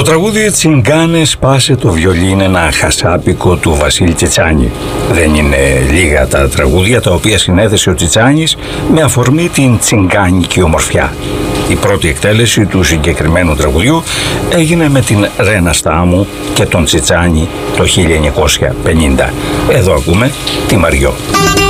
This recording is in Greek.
τραγούδι «Τσιγκάνε σπάσε το βιολί» είναι ένα χασάπικο του Βασίλη Τσιτσάνη. Δεν είναι λίγα τα τραγούδια τα οποία συνέθεσε ο Τσιτσάνης με αφορμή την τσιγκάνικη ομορφιά. Η πρώτη εκτέλεση του συγκεκριμένου τραγουδιού έγινε με την Ρένα Στάμου και τον Τσιτσάνη το 1950. Εδώ ακούμε τη Μαριό.